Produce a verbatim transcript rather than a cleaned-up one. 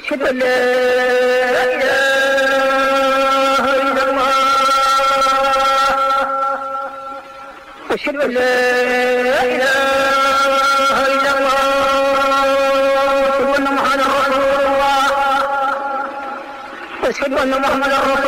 أشهد أن لا إله إلا الله أشهد أن لا إله إلا الله وأن محمدا رسول الله أشهد أن محمدا رسول الله